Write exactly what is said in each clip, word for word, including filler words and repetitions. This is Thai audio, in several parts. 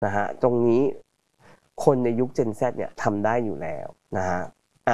นะฮะตรงนี้คนในยุค Gen Z เนี่ยทำได้อยู่แล้วนะฮะอ่ะ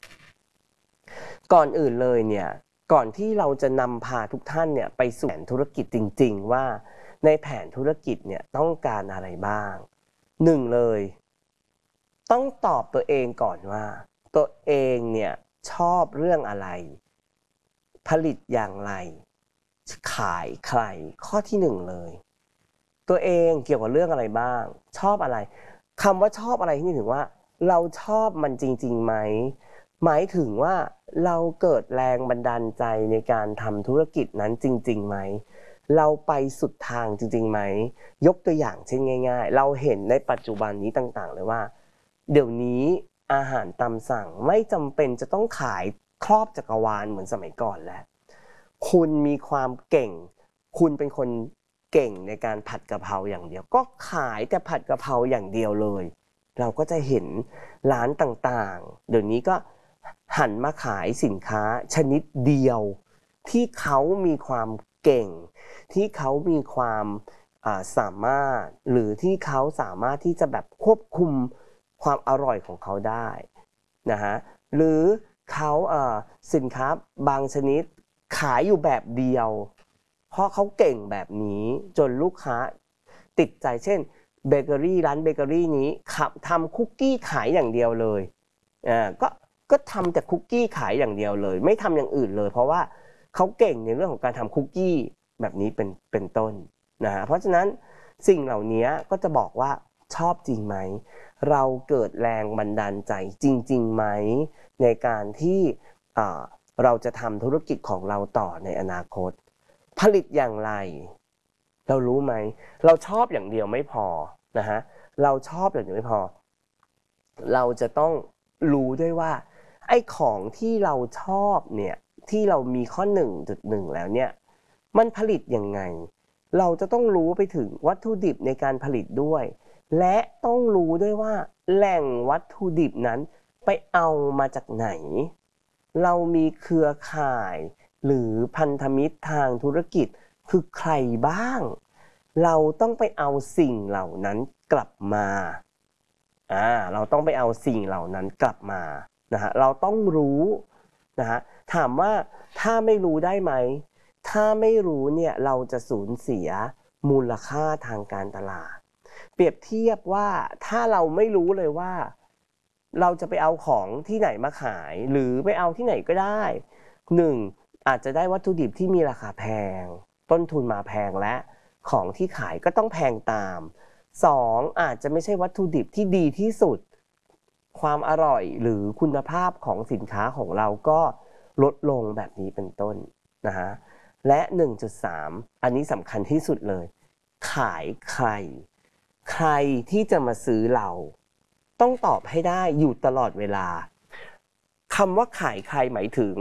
ก่อนอื่นเลยเนี่ยก่อนที่เราจะนำพาทุกท่านเนี่ยไปสู่แผนธุรกิจจริงๆว่าในแผนธุรกิจเนี่ยต้องการอะไรบ้างหนึ่งเลยต้องตอบตัวเองก่อนว่าตัวเองเนี่ยชอบเรื่องอะไรผลิตอย่างไรขายใครข้อที่หนึ่งเลยตัวเองเกี่ยวกับเรื่องอะไรบ้างชอบอะไรคำว่าชอบอะไรที่ถึงว่าเราชอบมันจริงๆไหมหมายถึงว่าเราเกิดแรงบันดาลใจในการทำธุรกิจนั้นจริงๆไหมเราไปสุดทางจริงๆไหมยกตัวอย่างเช่นง่ายๆเราเห็นในปัจจุบันนี้ต่างๆเลยว่าเดี๋ยวนี้อาหารตามสั่งไม่จำเป็นจะต้องขายครอบจักรวาลเหมือนสมัยก่อนแล้วคุณมีความเก่งคุณเป็นคนเก่งในการผัดกะเพราอย่างเดียวก็ขายแต่ผัดกะเพราอย่างเดียวเลยเราก็จะเห็นร้านต่างๆเดี๋ยวนี้ก็หันมาขายสินค้าชนิดเดียวที่เขามีความเก่งที่เขามีความสามารถหรือที่เขาสามารถที่จะแบบควบคุมความอร่อยของเขาได้นะฮะหรือเขาสินค้าบางชนิดขายอยู่แบบเดียวเพราะเขาเก่งแบบนี้จนลูกค้าติดใจเช่นเบเกอรี่ร้านเบเกอรี่นี้ทำคุกกี้ขายอย่างเดียวเลยอ่าก็ก็ทำแต่คุกกี้ขายอย่างเดียวเลยไม่ทำอย่างอื่นเลยเพราะว่าเขาเก่งในเรื่องของการทำคุกกี้แบบนี้เป็นเป็นต้นนะฮะเพราะฉะนั้นสิ่งเหล่านี้ก็จะบอกว่าชอบจริงไหมเราเกิดแรงบันดาลใจจริงๆไหมในการที่เราจะทำธุรกิจของเราต่อในอนาคตผลิตอย่างไรเรารู้ไหมเราชอบอย่างเดียวไม่พอนะฮะเราชอบอย่างเดียวไม่พอเราจะต้องรู้ด้วยว่าไอ้ของที่เราชอบเนี่ยที่เรามีข้อ หนึ่งจุดหนึ่ง แล้วเนี่ยมันผลิตยังไงเราจะต้องรู้ไปถึงวัตถุดิบในการผลิตด้วยและต้องรู้ด้วยว่าแหล่งวัตถุดิบนั้นไปเอามาจากไหนเรามีเครือข่ายหรือพันธมิตรทางธุรกิจคือใครบ้างเราต้องไปเอาสิ่งเหล่านั้นกลับมาอ่าเราต้องไปเอาสิ่งเหล่านั้นกลับมานะฮะเราต้องรู้นะฮะถามว่าถ้าไม่รู้ได้ไหมถ้าไม่รู้เนี่ยเราจะสูญเสียมูลค่าทางการตลาดเปรียบเทียบว่าถ้าเราไม่รู้เลยว่าเราจะไปเอาของที่ไหนมาขายหรือไปเอาที่ไหนก็ได้หนึ่งอาจจะได้วัตถุดิบที่มีราคาแพงต้นทุนมาแพงและของที่ขายก็ต้องแพงตามสองอาจจะไม่ใช่วัตถุดิบที่ดีที่สุดความอร่อยหรือคุณภาพของสินค้าของเราก็ลดลงแบบนี้เป็นต้นนะฮะและ หนึ่งจุดสาม อันนี้สำคัญที่สุดเลยขายใครใครที่จะมาซื้อเราต้องตอบให้ได้อยู่ตลอดเวลาคำว่าขายใครหมายถึง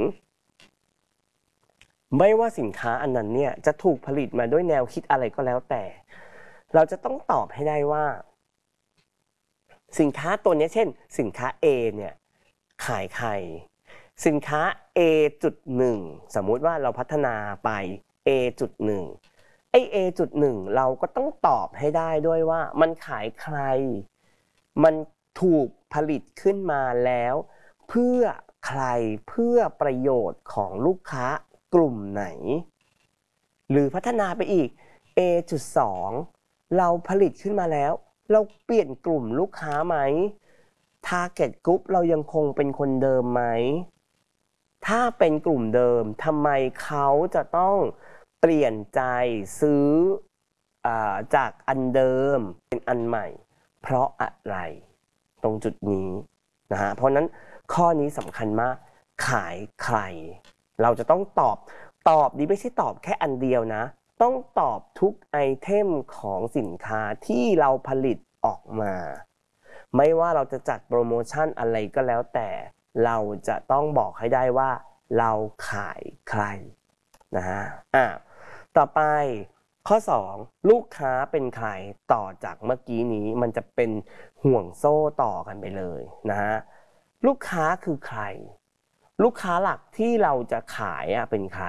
ไม่ว่าสินค้าอันนั้นเนี่ยจะถูกผลิตมาด้วยแนวคิดอะไรก็แล้วแต่เราจะต้องตอบให้ได้ว่าสินค้าตัวนี้เช่นสินค้า A เนี่ยขายใครสินค้า เอ จุดหนึ่ง สมมุติว่าเราพัฒนาไป เอ จุดหนึ่ง ไอ้ เอ จุดหนึ่ง เราก็ต้องตอบให้ได้ด้วยว่ามันขายใครมันถูกผลิตขึ้นมาแล้วเพื่อใครเพื่อประโยชน์ของลูกค้ากลุ่มไหนหรือพัฒนาไปอีก เอ จุดสอง เราผลิตขึ้นมาแล้วเราเปลี่ยนกลุ่มลูกค้าไหม Target Group เรายังคงเป็นคนเดิมไหมถ้าเป็นกลุ่มเดิมทำไมเขาจะต้องเปลี่ยนใจซื้อจากอันเดิมเป็นอันใหม่เพราะอะไรตรงจุดนี้นะฮะเพราะนั้นข้อนี้สำคัญมากขายใครเราจะต้องตอบตอบดีไม่ใช่ตอบแค่อันเดียวนะต้องตอบทุกไอเทมของสินค้าที่เราผลิตออกมาไม่ว่าเราจะจัดโปรโมชั่นอะไรก็แล้วแต่เราจะต้องบอกให้ได้ว่าเราขายใครนะฮะอ่ะต่อไปข้อสองลูกค้าเป็นใครต่อจากเมื่อกี้นี้มันจะเป็นห่วงโซ่ต่อกันไปเลยนะฮะลูกค้าคือใครลูกค้าหลักที่เราจะขายอ่ะเป็นใคร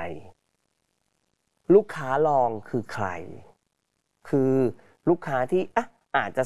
ลูกค้ารองคือใครคือลูกค้าที่อ่ะอาจจะ